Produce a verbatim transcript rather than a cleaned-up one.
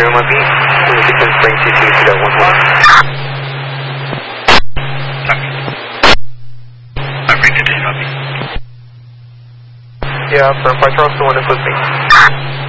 zero one B, sequence bring two two to that one one. I bring two two, copy. Yeah, for Flight Charles, the one is with me.